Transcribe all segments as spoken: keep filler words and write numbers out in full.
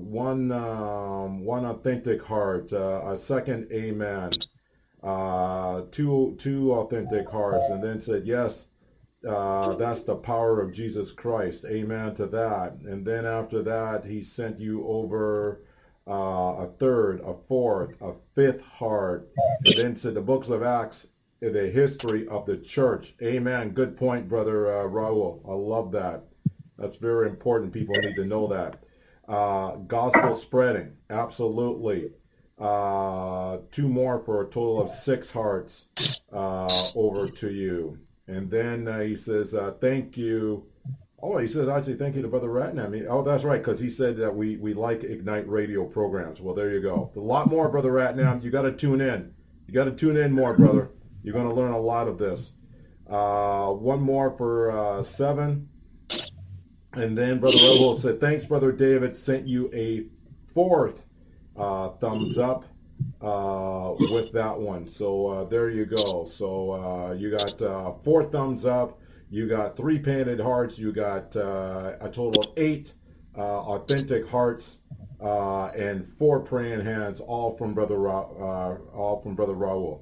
one um, one authentic heart, uh, a second amen, uh, two two authentic hearts, and then said yes. Uh, that's the power of Jesus Christ. Amen to that. And then after that, he sent you over uh, a third, a fourth, a fifth heart. And then said the books of Acts, the history of the church. Amen. Good point, Brother uh, Raul. I love that. That's very important. People need to know that. Uh, gospel spreading. Absolutely. Uh, two more for a total of six hearts uh, over to you. And then uh, he says, uh, thank you. Oh, he says, actually, thank you to Brother Ratnam. He, oh, that's right, because he said that we, we like Ignite radio programs. Well, there you go. A lot more, Brother Ratnam. You got to tune in. You got to tune in more, brother. You're going to learn a lot of this. Uh, one more for uh, seven. And then Brother Rebel said, thanks, Brother David. Sent you a fourth uh, thumbs up. Uh, with that one. So uh, there you go. So uh, you got uh, four thumbs up. You got three painted hearts. You got uh, a total of eight uh, authentic hearts uh, and four praying hands, all from Brother Ra- uh, all from Brother Raul.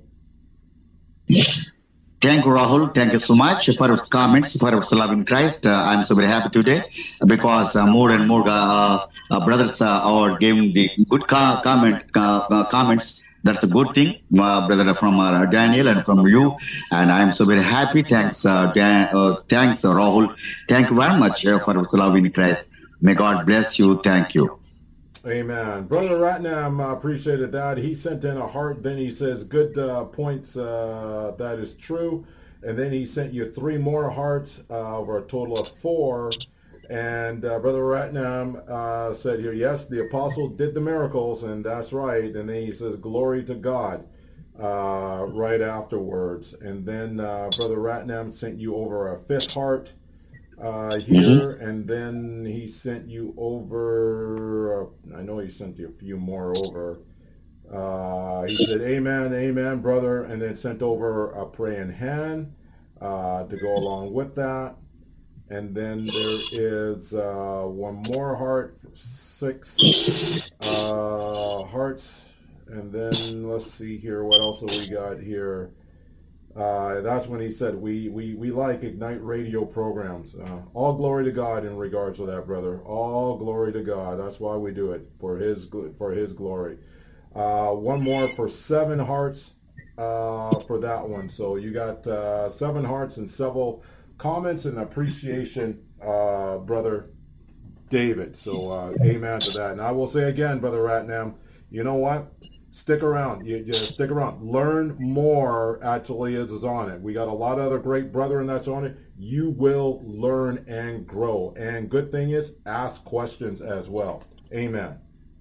Thank you, Rahul. Thank you so much for your comments, for your love in Christ. Uh, I'm so very happy today because uh, more and more uh, uh, brothers uh, are giving the good co- comment uh, uh, comments. That's a good thing, uh, brother, from uh, Daniel and from you. And I'm so very happy. Thanks, uh, Dan, uh, thanks, uh, Rahul. Thank you very much uh, for your love in Christ. May God bless you. Thank you. Amen. Brother Ratnam uh, appreciated that. He sent in a heart. Then he says, good uh, points. Uh, that is true. And then he sent you three more hearts uh, over a total of four. And uh, Brother Ratnam uh, said here, yes, the apostle did the miracles, and that's right. And then he says, glory to God uh, right afterwards. And then uh, Brother Ratnam sent you over a fifth heart. Uh, here, mm-hmm. And then he sent you over, uh, I know he sent you a few more over. Uh, he said, amen, amen, brother, and then sent over a praying hand uh, to go along with that. And then there is uh, one more heart, six uh, hearts. And then let's see here, what else have we got here? Uh, that's when he said, we, we, we like Ignite radio programs. Uh, all glory to God in regards to that, brother. All glory to God. That's why we do it, for his, for his glory. Uh, one more for seven hearts uh, for that one. So you got uh, seven hearts and several comments and appreciation, uh, Brother David. So uh, amen to that. And I will say again, Brother Ratnam, you know what? Stick around. You, you stick around. Learn more, actually, is, is on it. We got a lot of other great brethren that's on it. You will learn and grow. And good thing is, ask questions as well. Amen.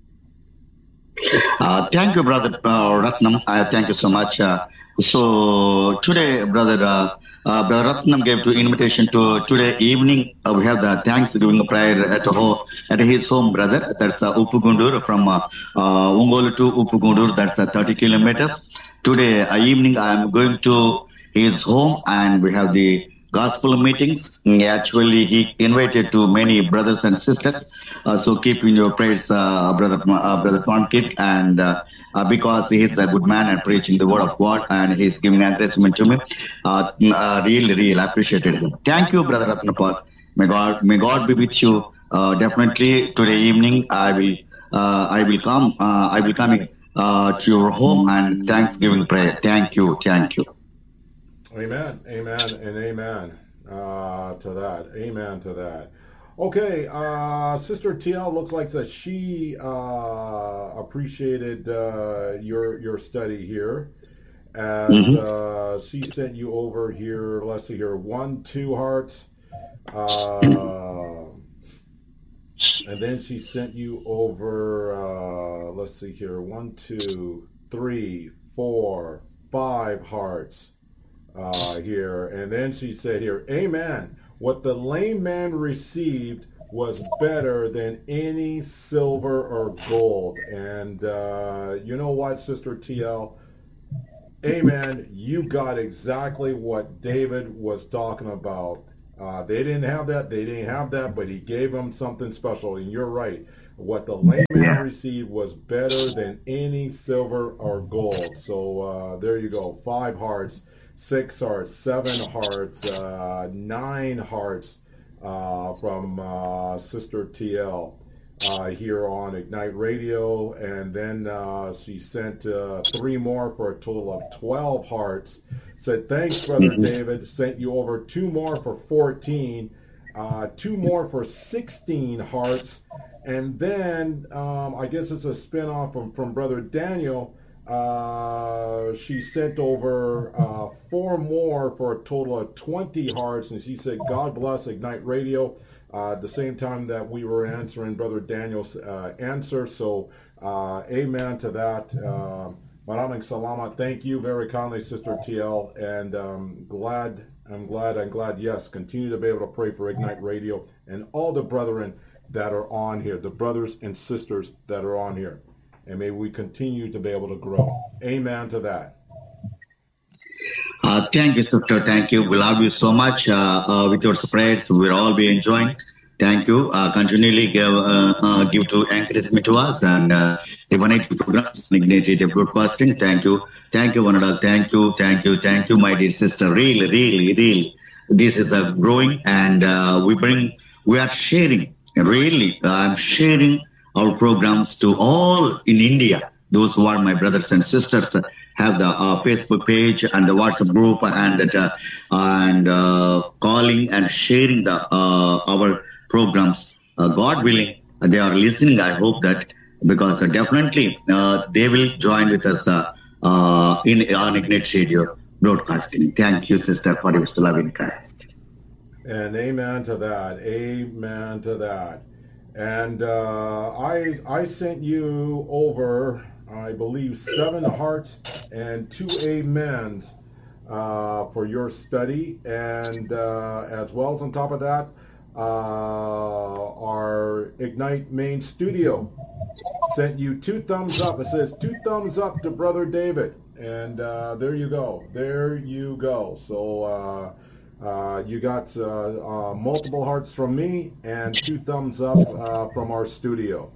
Uh, thank you, Brother uh, Ratnam. Uh, thank you so much. Uh, so today, Brother uh, uh, Brother Ratnam gave to invitation to today evening. Uh, we have the Thanksgiving prayer at home, at his home, brother. That's uh, Uppugundur from uh, uh, Ungolu to Uppugundur. That's uh, thirty kilometers. Today uh, evening, I am going to his home, and we have the gospel meetings. Actually, he invited to many brothers and sisters. Uh, so keep in your prayers, uh, brother, uh, brother Tonkit, and uh, uh, because he is a good man and preaching the word of God, and he is giving encouragement to me. Uh, uh, really, really appreciated him. Thank you, brother Ratnapal. May God, may God be with you. Uh, definitely today evening, I will, uh, I will come, uh, I will come uh, to your home and Thanksgiving prayer. Thank you, thank you. Amen, amen, and amen uh, to that. Amen to that. Okay, uh, Sister T L looks like that she uh, appreciated uh, your your study here, as mm-hmm. uh, she sent you over here. Let's see here, one, two hearts, uh, and then she sent you over. Uh, let's see here, one, two, three, four, five hearts. Uh, here, and then she said here, amen. What the lame man received was better than any silver or gold. And uh, you know what, Sister T L? Amen. You got exactly what David was talking about. Uh, they didn't have that. They didn't have that, but he gave them something special. And you're right. What the layman Yeah. received was better than any silver or gold. So uh, there you go. Five hearts, six hearts, seven hearts, uh, nine hearts uh, from uh, Sister T L uh, here on Ignite Radio. And then uh, she sent uh, three more for a total of twelve hearts. Said, thanks, Brother Mhm. David. Sent you over two more for fourteen. Uh, two more for sixteen hearts. And then um, I guess it's a spinoff from, from Brother Daniel. Uh, she sent over uh, four more for a total of twenty hearts. And she said, God bless Ignite Radio. Uh, at the same time that we were answering Brother Daniel's uh, answer. So uh, amen to that. Uh, Maraming salamat. Thank you very kindly, Sister T L. And um, glad, I'm glad, I'm glad, yes, continue to be able to pray for Ignite Radio and all the brethren that are on here, the brothers and sisters that are on here. And may we continue to be able to grow. Amen to that. Uh, thank you, Doctor. Thank you. We love you so much. Uh, uh, with your prayers, we'll all be enjoying. Thank you. Uh, continually give, uh, uh, give to encouragement to us and uh, the one eighty programs, Ignite Broadcasting. Thank you. Thank you, Vanada. Thank you. Thank you. Thank you, my dear sister. Really, really, really. This is a growing and uh, we bring, we are sharing. Really, uh, I'm sharing our programs to all in India. Those who are my brothers and sisters have the uh, Facebook page and the WhatsApp group and that, uh, and uh, calling and sharing the uh, our programs. Uh, God willing, they are listening. I hope that because uh, definitely uh, they will join with us uh, uh, in on Ignite Radio Broadcasting. Thank you, sister, for your love in Christ. And amen to that. Amen to that. And uh, I I sent you over, I believe, seven hearts and two amens uh, for your study. And uh, as well as on top of that, uh, our Ignite main studio sent you two thumbs up. It says two thumbs up to Brother David. And uh, there you go. There you go. So uh, uh, you got uh, uh, multiple hearts from me and two thumbs up uh, from our studio.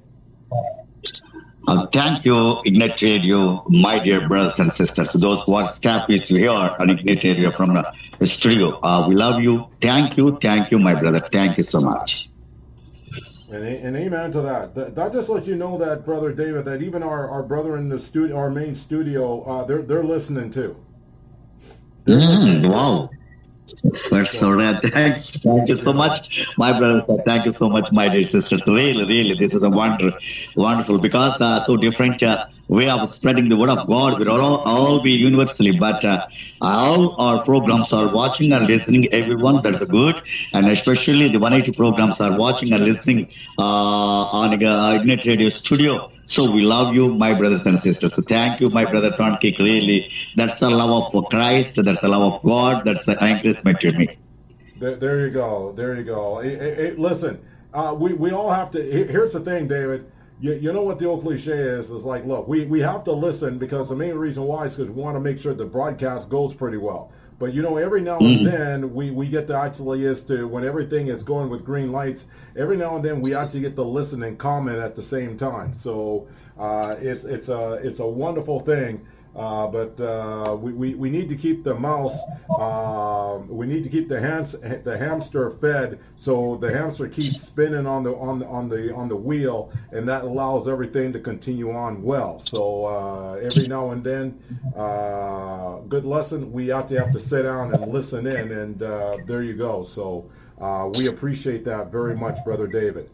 Uh, thank you, Ignite Radio, my dear brothers and sisters. Those who are staff is here on Ignite Radio from the studio. Uh, we love you. Thank you. Thank you, my brother. Thank you so much. And, and amen to that. that. That just lets you know that, Brother David, that even our, our brother in the studio, our main studio, uh, they're they're listening too. They're Mm, listening too. wow. That's so rare. Thanks. Thank you so much, my brother. Thank you so much, my dear sisters. Really, really, this is a wonder, wonderful, because uh, so different uh, way of spreading the word of God. We'll all, all be universally, but uh, all our programs are watching and listening. Everyone, that's good, and especially the one eighty programs are watching and listening uh, on uh, Ignite Radio Studio. So we love you, my brothers and sisters. So thank you, my brother Tonki. Really, that's the love of Christ. That's the love of God. That's the encouragement to me. There, there you go. There you go. Hey, hey, hey, listen, uh, we, we all have to, here- here's the thing, David. You, you know what the old cliche is? Is like, look, we, we have to listen because the main reason why is because we want to make sure the broadcast goes pretty well. But, you know, every now and then we, we get to actually is to, when everything is going with green lights, every now and then we actually get to listen and comment at the same time. So uh, it's, it's, a, it's a wonderful thing. Uh, but uh, we, we, we need to keep the mouse, uh, we need to keep the, hams, the hamster fed, so the hamster keeps spinning on the on the on the on the wheel, and that allows everything to continue on well. So uh, every now and then, uh, good lesson. We have to have to sit down and listen in, and uh, there you go. So uh, we appreciate that very much, Brother David.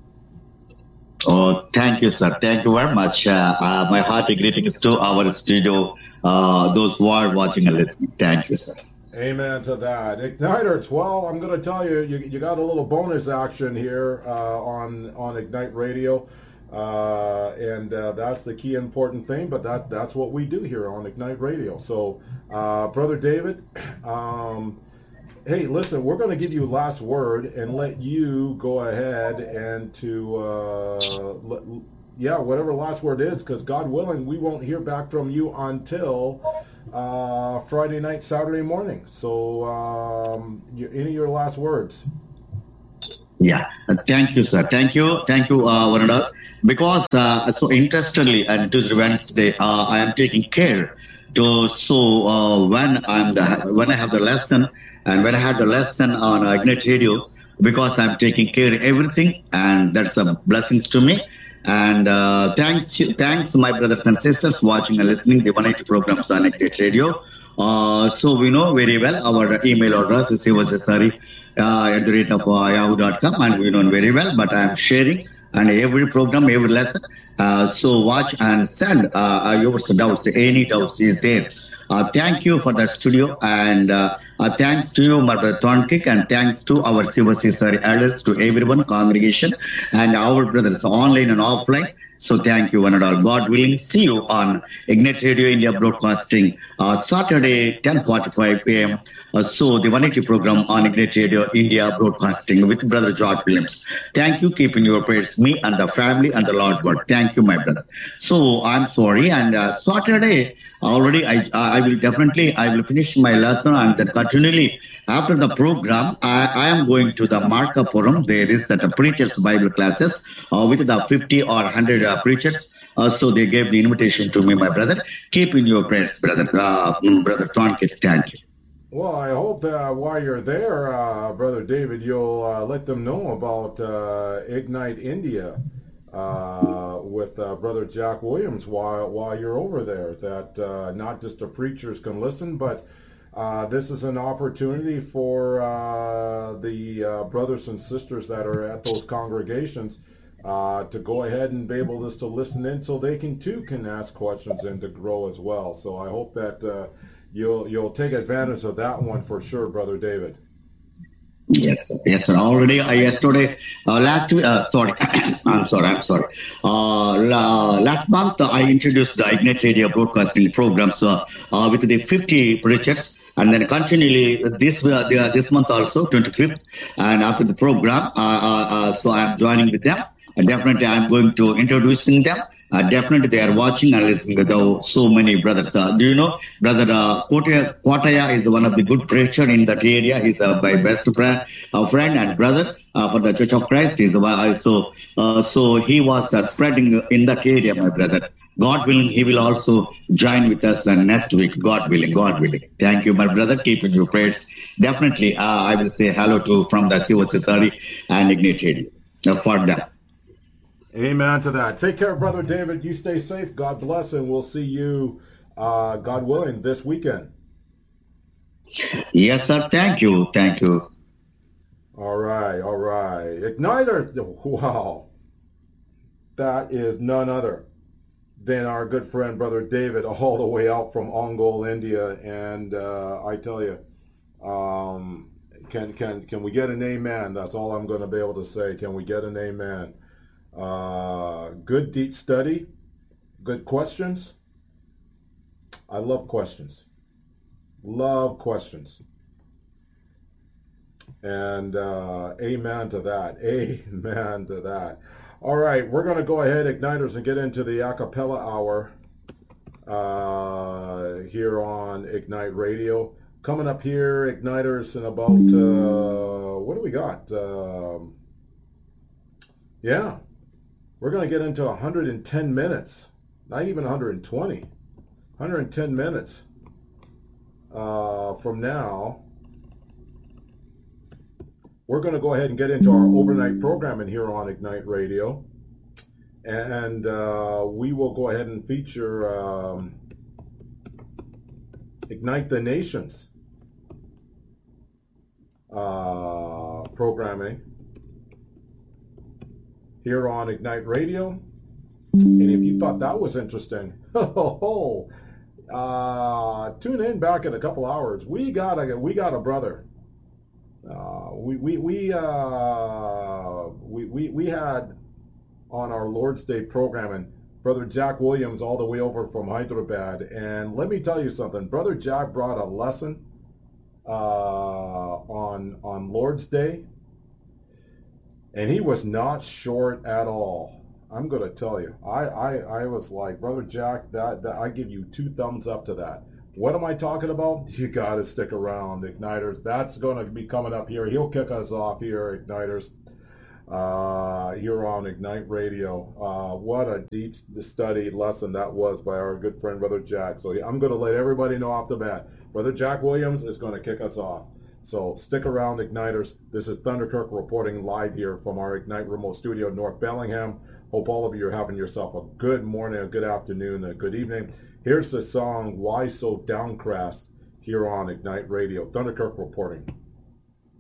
Oh, thank you, sir. Thank you very much. Uh, uh, my hearty greetings to our studio, uh, those who are watching and listening. Thank you, sir. Amen to that. Igniters, well, I'm going to tell you, you, you got a little bonus action here uh, on on Ignite Radio, uh, and uh, that's the key important thing, but that that's what we do here on Ignite Radio. So, uh, Brother David, um, hey, listen, we're going to give you last word and let you go ahead and to, uh, let, yeah, whatever last word is, because God willing, we won't hear back from you until uh, Friday night, Saturday morning. So um, you, any of your last words? Yeah, uh, thank you, sir. Thank you, thank you, uh, Varada. Because uh, so interestingly, and Tuesday, Wednesday, uh, I am taking care to so uh, when I'm the when I have the lesson and when I had the lesson on uh, Ignite Radio, because I'm taking care of everything, and that's a blessings to me. And uh, thanks, thanks, my brothers and sisters watching and listening the one eighty programs on Ignite Radio. Uh, so we know very well our email address is sorry uh, at the rate of uh, yahoo dot com, and we know very well, but I am sharing and every program, every lesson. Uh, so watch and send uh, your doubts, any doubts is there. Uh, thank you for the studio, and uh, uh, thanks to you, Mother Thornkik, and thanks to our civil sister elders, to everyone, congregation, and our brothers online and offline. So thank you, one and all. God willing, see you on Ignite Radio India Broadcasting, uh, Saturday, ten forty-five p.m. Uh, so the one eighty program on Ignite Radio India Broadcasting with Brother George Williams. Thank you, keeping your prayers, me and the family and the Lord God. Thank you, my brother. So I'm sorry, and uh, Saturday, already I I will definitely, I will finish my lesson, and then continually after the program, I, I am going to the Markapuram. There is that uh, preachers Bible classes uh, with the fifty or one hundred uh, preachers. Uh, so they gave the invitation to me, my brother. Keep in your prayers, brother, uh, Brother Thornkit. Thank you. Well, I hope that while you're there, uh, Brother David, you'll uh, let them know about uh, Ignite India uh, with uh, Brother Jack Williams while while you're over there. That uh, not just the preachers can listen, but uh, this is an opportunity for uh, the uh, brothers and sisters that are at those congregations uh, to go ahead and be able just to listen in, so they can too can ask questions and to grow as well. So I hope that uh, you'll you'll take advantage of that one for sure, Brother David. Yes, sir. Yes, sir. Already, uh, yesterday, uh, last week, uh, sorry, I'm sorry, I'm sorry. Uh, la, last month, uh, I introduced the Ignite Radio broadcasting programs uh, uh, with the fifty preachers, and then continually this uh, this month also, twenty-fifth, and after the program, uh, uh, uh, so I'm joining with them. And definitely, I'm going to introducing them. Uh, definitely, they are watching and listening to so many brothers. Uh, do you know, Brother uh, Kotaya, Kotaya is one of the good preacher in that area. He's uh, my best friend, uh, friend and brother uh, for the Church of Christ. He's uh, so uh, so he was uh, spreading in that area, my brother. God willing, he will also join with us uh, next week. God willing, God willing. Thank you, my brother. Keep in your prayers. Definitely, uh, I will say hello to from the Civil Society and Ignite Radio uh, for them. Amen to that. Take care, Brother David. You stay safe. God bless, and we'll see you, uh, God willing, this weekend. Yes, sir. Thank you. Thank you. All right. All right. Igniter. Wow. That is none other than our good friend, Brother David, all the way out from Ongole, India. And uh, I tell you, um, can, can, can we get an amen? That's all I'm going to be able to say. Can we get an amen? Uh, good deep study, good questions. I love questions. Love questions. And uh, amen to that. Amen to that. All right, we're going to go ahead, Igniters, and get into the a cappella hour uh, here on Ignite Radio. Coming up here, Igniters, in about, uh, what do we got? Um, yeah. We're going to get into one hundred ten minutes, not even one hundred twenty, one hundred ten minutes uh, from now. We're going to go ahead and get into our overnight programming here on Ignite Radio. And uh, we will go ahead and feature um, Ignite the Nations uh, programming here on Ignite Radio. And if you thought that was interesting, oh, uh, tune in back in a couple hours. We got a we got a brother. Uh, we we we, uh, we we we had on our Lord's Day programming Brother Jack Williams all the way over from Hyderabad, and let me tell you something. Brother Jack brought a lesson uh, on on Lord's Day. And he was not short at all. I'm going to tell you. I, I, I was like, Brother Jack, that, that I give you two thumbs up to that. What am I talking about? You got to stick around, Igniters. That's going to be coming up here. He'll kick us off here, Igniters. uh, here on Ignite Radio. Uh, what a deep study lesson that was by our good friend, Brother Jack. So I'm going to let everybody know off the bat, Brother Jack Williams is going to kick us off. So stick around, Igniters. This is Thunder Kirk reporting live here from our Ignite Remote Studio in North Bellingham. Hope all of you are having yourself a good morning, a good afternoon, a good evening. Here's the song, Why So Downcast, here on Ignite Radio. Thunder Kirk reporting.